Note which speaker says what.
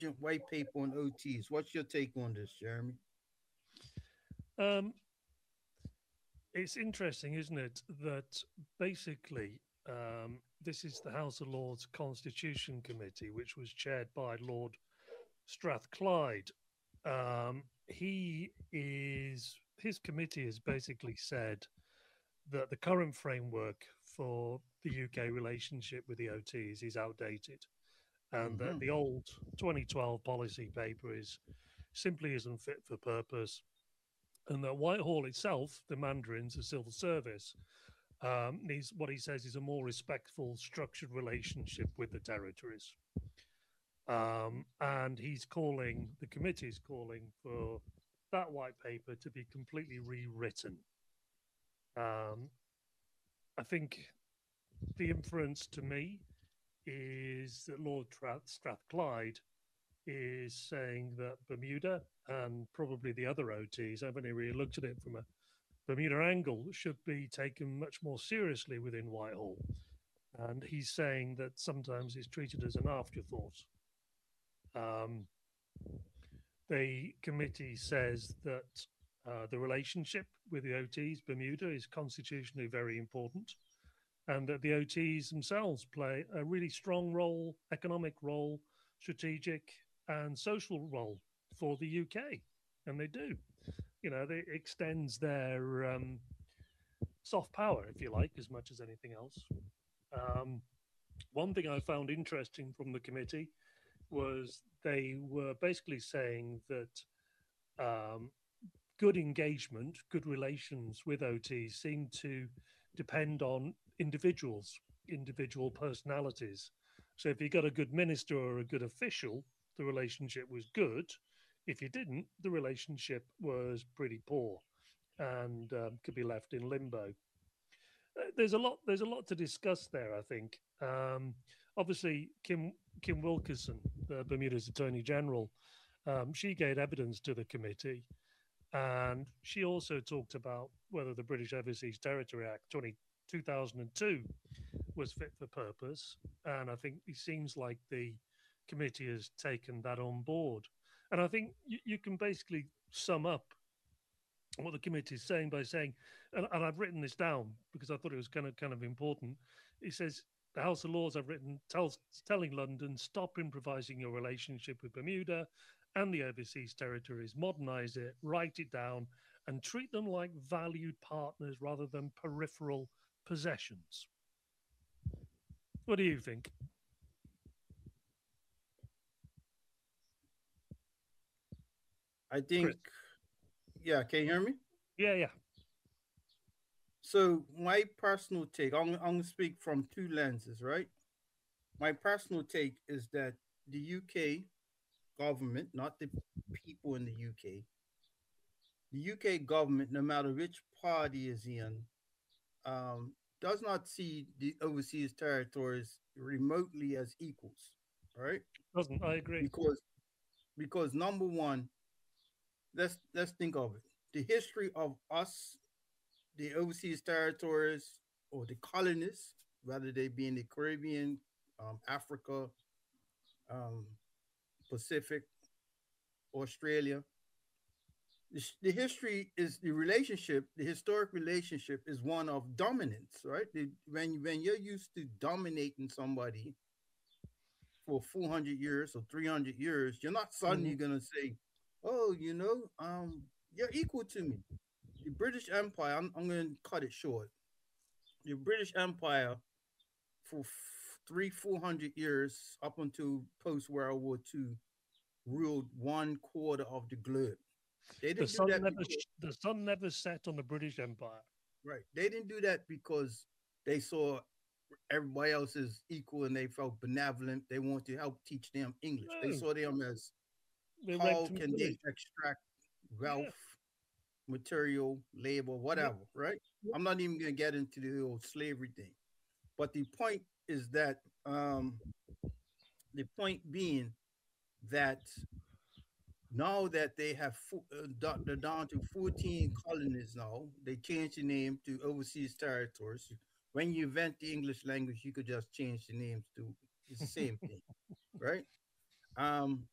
Speaker 1: white paper on OTs. What's your take on this, Jeremy?
Speaker 2: Um, it's interesting, isn't it, that basically this is the House of Lords Constitution Committee, which was chaired by Lord Strathclyde. His committee has basically said that the current framework for the UK relationship with the OTs is outdated, and that
Speaker 1: Mm-hmm.
Speaker 2: the old 2012 policy paper is simply isn't fit for purpose, and that Whitehall itself, the Mandarins, the civil service, needs what he says is a more respectful, structured relationship with the territories. And the committee is calling for that white paper to be completely rewritten. Um, I think the inference to me is that Lord Strathclyde is saying that Bermuda and probably the other OTs, I haven't really looked at it from a Bermuda angle, should be taken much more seriously within Whitehall. And he's saying that sometimes it's treated as an afterthought. Um, the committee says that the relationship with the OTs, Bermuda, is constitutionally very important, and that the OTs themselves play a really strong role, economic role, strategic, and social role for the UK. And they do. It extends their soft power, if you like, as much as anything else. Um, One thing I found interesting from the committee was they were basically saying that um, good engagement, good relations with OTs seem to depend on individual personalities. So if you got a good minister or a good official, the relationship was good. If you didn't, the relationship was pretty poor and could be left in limbo. There's a lot. There's a lot to discuss there. I think. Obviously, Kim Wilkerson, Bermuda's Attorney General, she gave evidence to the committee, and she also talked about whether the British Overseas Territory Act 2002 was fit for purpose. And I think it seems like the committee has taken that on board. And I think you can basically sum up what the committee is saying by saying, and I've written this down because I thought it was kind of important. It says the House of Lords I've written telling London stop improvising your relationship with Bermuda and the overseas territories, modernize it, write it down, and treat them like valued partners rather than peripheral possessions. What do you think,
Speaker 1: I
Speaker 2: Chris?
Speaker 1: think, yeah, can you hear me?
Speaker 2: Yeah, yeah.
Speaker 1: So my personal take, I'm gonna speak from two lenses, right? My personal take is that the UK government, not the people in the UK, the UK government, no matter which party is in, does not see the overseas territories remotely as equals, right?
Speaker 2: Doesn't I agree?
Speaker 1: Because number one, let's think of it. The history of us, the overseas territories or the colonists, whether they be in the Caribbean, Africa, um, Pacific, Australia. The history is the relationship. The historic relationship is one of dominance, right? When you're used to dominating somebody for 400 years or 300 years, you're not
Speaker 2: Mm-hmm.
Speaker 1: suddenly gonna say, "Oh, you're equal to me." The British Empire. I'm gonna cut it short. The British Empire for 400 years up until post World War II ruled one quarter of the globe. They
Speaker 2: The
Speaker 1: didn't do
Speaker 2: sun
Speaker 1: that
Speaker 2: never
Speaker 1: because
Speaker 2: the sun never set on the British Empire.
Speaker 1: right. They didn't do that because they saw everybody else is equal and they felt benevolent. They want to help teach them English. They
Speaker 2: No,
Speaker 1: saw them as
Speaker 2: they raped
Speaker 1: how
Speaker 2: and
Speaker 1: can they
Speaker 2: pillaged.
Speaker 1: extract
Speaker 2: Yeah.
Speaker 1: wealth, material, labor,
Speaker 2: Yep.
Speaker 1: whatever, right?
Speaker 2: Yep.
Speaker 1: I'm not even gonna get into the whole slavery thing. But the point is that the point being that now that they have they're down to 14 colonies now, they changed the name to overseas territories. When you invent the English language, you could just change the names to it's the same thing, right?